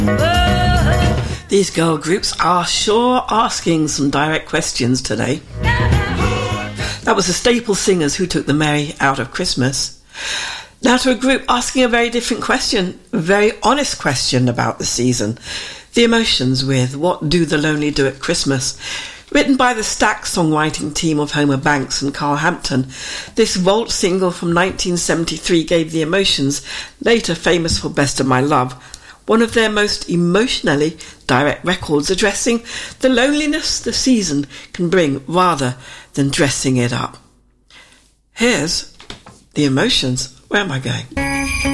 These girl groups are sure asking some direct questions today. That was the Staple Singers Who Took the Merry Out of Christmas. Now to a group asking a very different question, a very honest question about the season. The Emotions with What Do the Lonely Do at Christmas? Written by the Stax songwriting team of Homer Banks and Carl Hampton, this Volt single from 1973 gave The Emotions, later famous for Best of My Love, one of their most emotionally direct records addressing the loneliness the season can bring rather than dressing it up. Here's The Emotions. Where am I going?